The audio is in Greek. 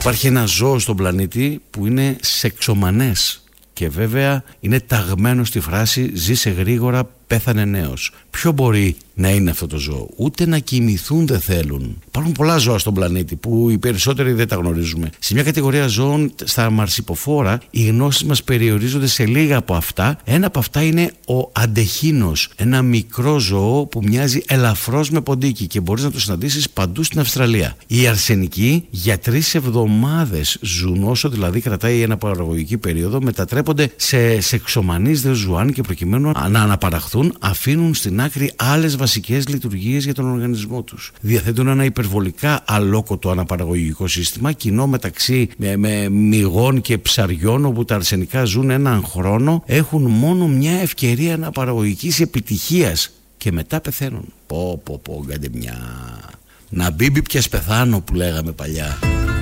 Υπάρχει ένα ζώο στον πλανήτη που είναι σεξομανές και βέβαια είναι ταγμένο στη φράση «ζήσε γρήγορα, πέθανε νέος». Ποιο μπορεί να είναι αυτό το ζώο? Ούτε να κοιμηθούν δεν θέλουν. Υπάρχουν πολλά ζώα στον πλανήτη που οι περισσότεροι δεν τα γνωρίζουμε. Σε μια κατηγορία ζώων, στα μαρσιποφόρα, οι γνώσεις μας περιορίζονται σε λίγα από αυτά. Ένα από αυτά είναι ο αντεχίνος, ένα μικρό ζώο που μοιάζει ελαφρώς με ποντίκι και μπορείς να το συναντήσεις παντού στην Αυστραλία. Οι αρσενικοί για 3 εβδομάδες ζουν, όσο δηλαδή κρατάει η αναπαραγωγική περίοδο, μετατρέπονται σε σεξομανείς δεζουάν και προκειμένου να αναπαραχθούν αφήνουν στην άκρη άλλες βασικές λειτουργίες για τον οργανισμό τους. Διαθέτουν ένα υπερβολικά αλόκοτο αναπαραγωγικό σύστημα, κοινό μεταξύ με μυγών και ψαριών, όπου τα αρσενικά ζουν έναν χρόνο, έχουν μόνο μια ευκαιρία αναπαραγωγικής επιτυχίας και μετά πεθαίνουν. Πω, κάντε μια... Να μπίμπι πιας πεθάνω που λέγαμε παλιά.